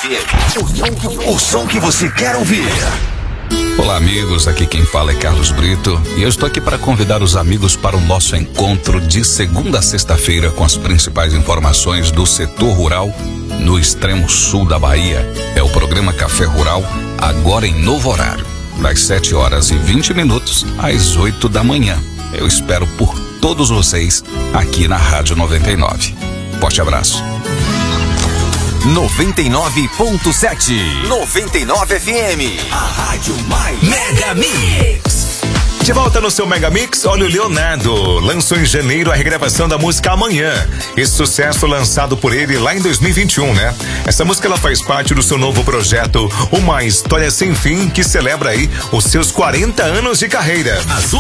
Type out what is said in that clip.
FM. O som que você quer ouvir. Olá, amigos, aqui quem fala é Carlos Brito e eu estou aqui para convidar os amigos para o nosso encontro de segunda a sexta-feira com as principais informações do setor rural no extremo sul da Bahia. É o programa Café Rural, agora em novo horário, das 7h20 às 8 da manhã. Eu espero por todos vocês aqui na Rádio 99. Forte abraço. 99.7 99 FM, a rádio mais Mega Mix. De volta no seu Mega Mix, olha o Leonardo. Lançou em janeiro a regravação da música Amanhã. Esse sucesso lançado por ele lá em 2021, né? Essa música ela faz parte do seu novo projeto, Uma História Sem Fim, que celebra aí os seus 40 anos de carreira.